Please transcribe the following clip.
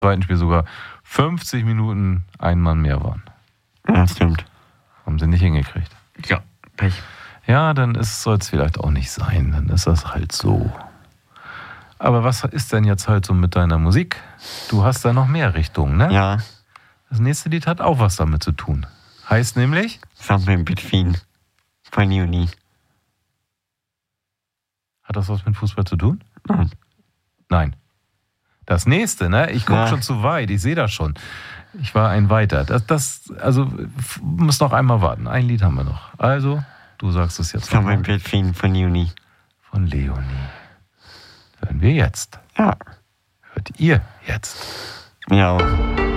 zweiten Spiel sogar 50 Minuten ein Mann mehr waren. Ja, stimmt. Haben sie nicht hingekriegt. Ja, Pech. Ja, dann soll es vielleicht auch nicht sein. Dann ist das halt so. Aber was ist denn jetzt halt so mit deiner Musik? Du hast da noch mehr Richtungen, ne? Ja. Das nächste Lied hat auch was damit zu tun. Heißt nämlich? Somewhere in Between von Juni. Hat das was mit Fußball zu tun? Nein. Nein. Das nächste, ne? Ich gucke Ja. schon zu weit, ich sehe das schon. Ich war ein weiter. Also, muss noch einmal warten. Ein Lied haben wir noch. Also, du sagst es jetzt. Somewhere in Between von Juni. Von Leonie. Hören wir jetzt. Ja. Hört ihr jetzt. Ja.